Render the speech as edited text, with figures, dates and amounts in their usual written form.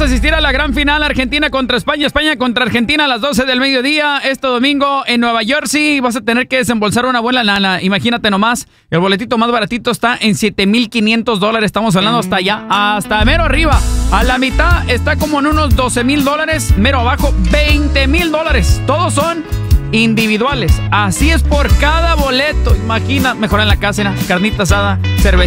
asistir a la gran final Argentina contra España, España contra Argentina a las 12 del mediodía este domingo en Nueva Jersey. Vas a tener que desembolsar una buena lana. Imagínate nomás, el boletito más baratito está en $7,500. Estamos hablando hasta allá, hasta mero arriba. A la mitad está como en unos $12,000. Mero abajo, $20,000. Todos son individuales. Así es por cada boleto. Imagina, mejor en la casa, carnita asada, cerveza.